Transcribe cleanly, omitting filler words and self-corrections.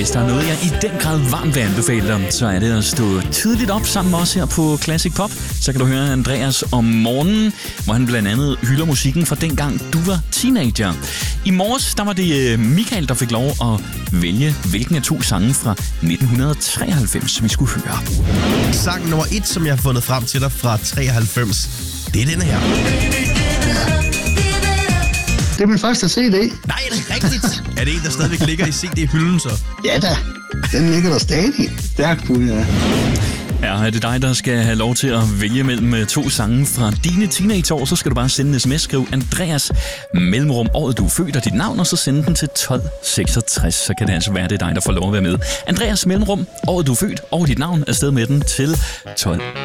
Hvis der er noget, jeg i den grad varmt vil anbefale dig, så er det at stå tidligt op sammen med os her på Classic Pop. Så kan du høre Andreas om morgenen, hvor han blandt andet hylder musikken fra dengang du var teenager. I morges, der var det Michael, der fik lov at vælge, hvilken af 2 sange fra 1993, vi skulle høre. Sang nummer 1, som jeg har fundet frem til dig fra 93, det er denne her. Det er min første CD. Nej, er det rigtigt? Er det en, der stadigvæk ligger i CD-hylden så? Ja da, den ligger der stadig. Stærkt på, ja. Ja, er det dig, der skal have lov til at vælge mellem 2 sange fra dine teenageår, så skal du bare sende en sms, skriv Andreas mellemrum året du er født og dit navn, og så sende den til 1266. Så kan det altså være, det er dig, der får lov at være med. Andreas mellemrum året du er født og dit navn, afsted med den til 12